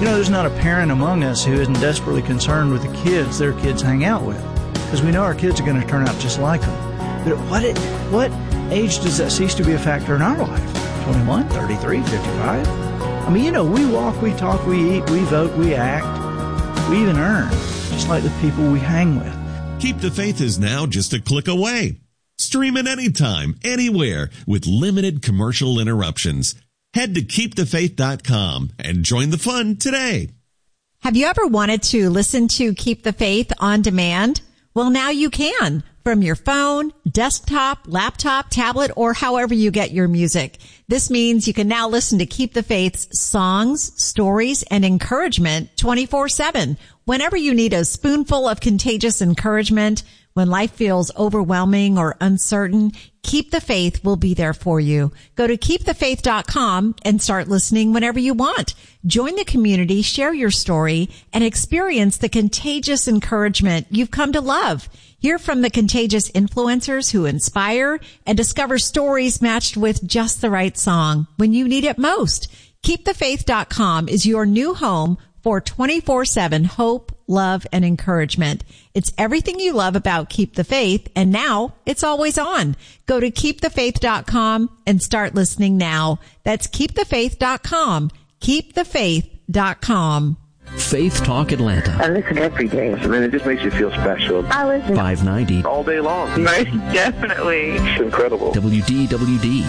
There's not a parent among us who isn't desperately concerned with the kids their kids hang out with, because we know our kids are going to turn out just like them. But what age does that cease to be a factor in our life? 21, 33, 55? We walk, we talk, we eat, we vote, we act, we even earn, just like the people we hang with. Keep the Faith is now just a click away. Stream it anytime, anywhere, with limited commercial interruptions. Head to keepthefaith.com and join the fun today. Have you ever wanted to listen to Keep the Faith on demand? Well, now you can, from your phone, desktop, laptop, tablet, or however you get your music. This means you can now listen to Keep the Faith's songs, stories, and encouragement 24/7. Whenever you need a spoonful of contagious encouragement, when life feels overwhelming or uncertain, Keep the Faith will be there for you. Go to keepthefaith.com and start listening whenever you want. Join the community, share your story, and experience the contagious encouragement you've come to love. Hear from the contagious influencers who inspire and discover stories matched with just the right song when you need it most. Keepthefaith.com is your new home for 24/7 hope, love, and encouragement. It's everything you love about Keep the Faith, and now it's always on. Go to keepthefaith.com and start listening now. That's keepthefaith.com. Keepthefaith.com. Faith Talk Atlanta. I listen every day. Man, it just makes you feel special. I listen 590. All day long. Most definitely. It's incredible. WDWD.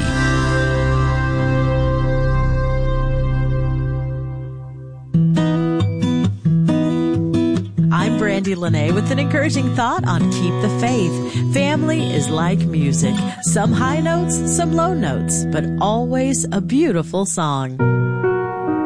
I'm Brandy Lene with an encouraging thought on Keep the Faith. Family is like music. Some high notes, some low notes, but always a beautiful song.